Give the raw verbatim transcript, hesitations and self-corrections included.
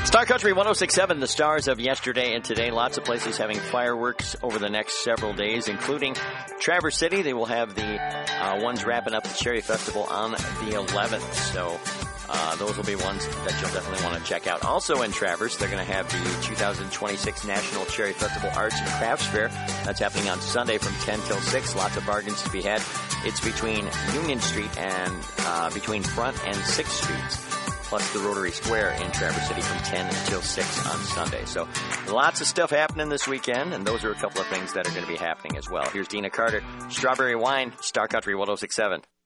Star Country one oh six point seven, the stars of yesterday and today. Lots of places having fireworks over the next several days, including Traverse City. They will have the uh, ones wrapping up the Cherry Festival on the eleventh. So uh, those will be ones that you'll definitely want to check out. Also in Traverse, they're going to have the two thousand twenty-six National Cherry Festival Arts and Crafts Fair. That's happening on Sunday from ten till six. Lots of bargains to be had. It's between Union Street and uh, between Front and sixth Streets, plus the Rotary Square in Traverse City from ten until six on Sunday. So lots of stuff happening this weekend, and those are a couple of things that are going to be happening as well. Here's Dina Carter, Strawberry Wine, Star Country one oh six point seven.